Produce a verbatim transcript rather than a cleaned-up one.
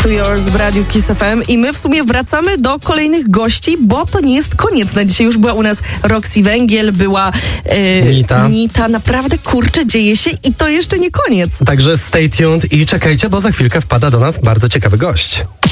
to Yours w Radiu Kiss F M i my w sumie wracamy do kolejnych gości, bo to nie jest koniec na dzisiaj. Już była u nas Roxy Węgiel, była yy, Nita. Nita. Naprawdę, kurczę, dzieje się i to jeszcze nie koniec. Także stay tuned i czekajcie, bo za chwilkę wpada do nas bardzo ciekawy gość.